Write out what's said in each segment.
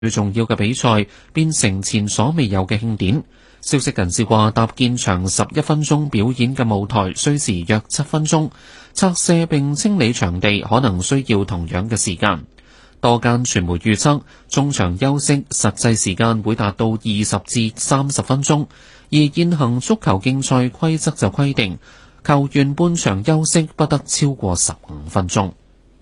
最重要嘅比賽變成前所未有嘅慶典。消息人士話，搭建長11分鐘表演嘅舞台需時約7分鐘，拆卸並清理場地可能需要同樣嘅時間。多間傳媒預測，中場休息實際時間會達到20至30分鐘，而現行足球競賽規則就規定，球員半場休息不得超過15分鐘。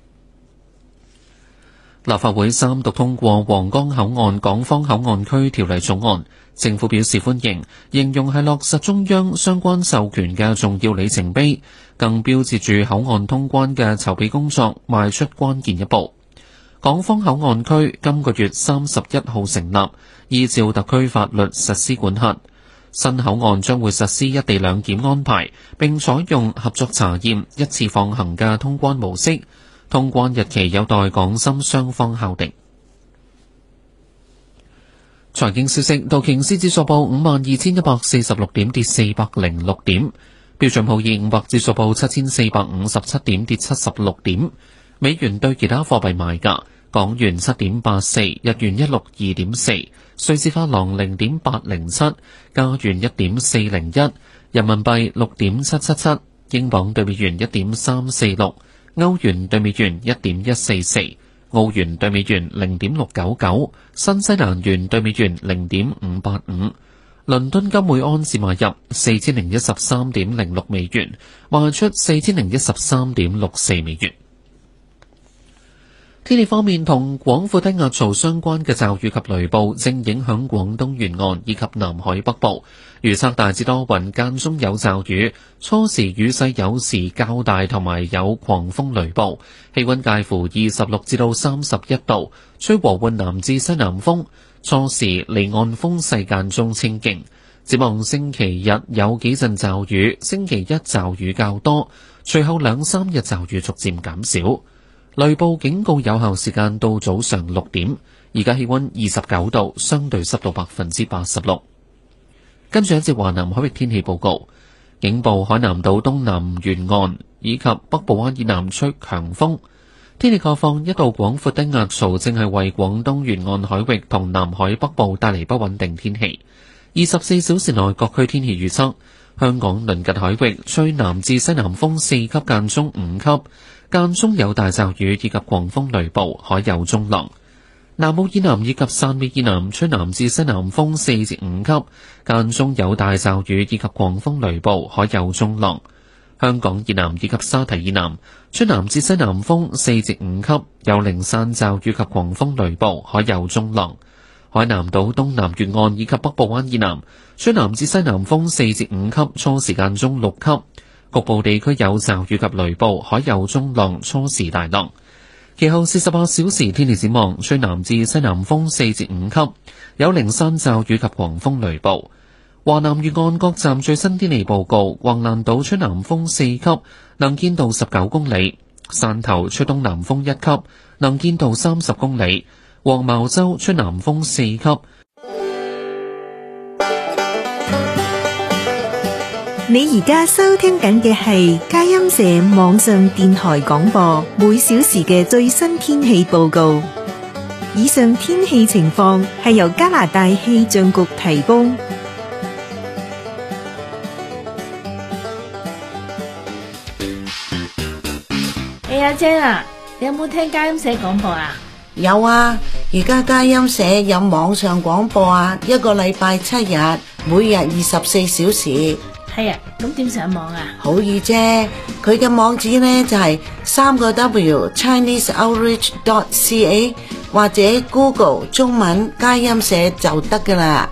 立法會三讀通過皇崗口岸港方口岸區條例草案，政府表示歡迎，形容係落實中央相關授權嘅重要里程碑，更標誌住口岸通關嘅籌備工作邁出關鍵一步。港方口岸區今個月31號成立，依照特區法律實施管轄。新口岸將會實施一地兩檢安排，並採用合作查驗、一次放行嘅通關模式。通關日期有待港深雙方敲定。財經消息，道瓊斯指數報52,146點，跌406點；標準普爾500指數報7,457點，跌76點。美元對其他貨幣賣價：港元7.84，日元162.4，瑞士法郎0.807，加元1.401，人民幣6.777，英鎊對美元1.346。歐元對美元1.144，澳元對美元0.699，新西蘭元對美元0.585。倫敦金每安士買入4013.06美元，賣出4013.64美元。天氣方面，同廣闊低壓槽相關嘅驟雨及雷暴正影響廣東沿岸以及南海北部，預測大致多雲，間中有驟雨，初時雨勢有時較大，同埋有狂風雷暴，氣溫介乎26至到31度，吹和緩南至西南風，初時離岸風勢間中清勁。展望星期日有幾陣驟雨，星期一驟雨較多，隨後2-3日驟雨逐漸減少。雷暴警告有效時間到早上6點，而家氣溫29度，相對濕度86%。跟住一節華南海域天氣報告，警報海南島東南沿岸以及北部灣以南吹強風。天氣概況，一道廣闊低壓槽正係為廣東沿岸海域同南海北部帶嚟不穩定天氣。24小時內各區天氣預測，香港鄰近海域吹南至西南風4級間中5級，間中有大驟雨以及狂風雷暴，海有中浪。南澳以南以及汕尾以南吹南至西南風4至5級，間中有大驟雨以及狂風雷暴，海有中浪。香港以南以及沙堤以南吹南至西南風4至5級，有零散驟雨及狂風雷暴，海有中浪。海南島東南沿岸以及北部灣以南吹南至西南風4至5級，初時間中6級，局部地區有驟雨及雷暴，海有中浪，初時大浪。其後48小時天氣展望，吹南至西南風4至5級，有零散驟雨及狂風雷暴。華南沿岸各站最新天氣報告：橫瀾島吹南風4級，能見度19公里；汕頭吹東南風1級，能見度30公里；黃茅洲吹南風4級。 你而家收聽緊嘅係佳音社網上電台廣播，每小時嘅最新天氣報告。以上天氣情況係由加拿大氣象局提供。 阿姐啊，你有冇聽佳音社廣播啊？ 有啊，而家佳音社有網上廣播啊，一個禮拜7日，每日24小時。 係啊，咁點上網啊？ 好易啫，佢嘅網址呢就係3個W ChineseOutreach.ca 或者 Google 中文佳音社就得噶啦。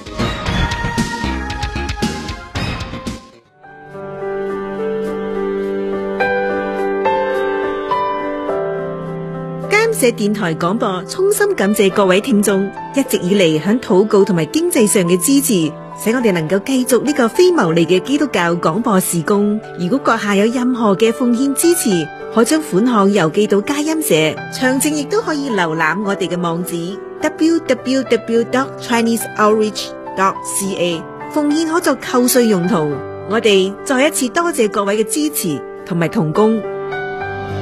佳音社電台廣播衷心感謝各位聽眾一直以嚟響禱告同埋經濟上嘅支持，使我哋能夠繼續呢個非牟利嘅基督教廣播事工。如果閣下有任何嘅奉獻支持，可將款項郵寄到佳音社，詳情亦都可以瀏覽我哋嘅網址 www.chineseoutreach.ca。 奉獻可作扣稅用途。我哋再一次多謝各位嘅支持同埋同工。